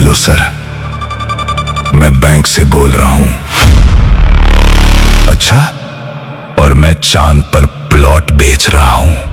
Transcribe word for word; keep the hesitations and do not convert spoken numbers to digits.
Hello sir, मैं bank से बोल रहा हूं। अच्छा, और मैं चांद पर प्लॉट बेच रहा हूं।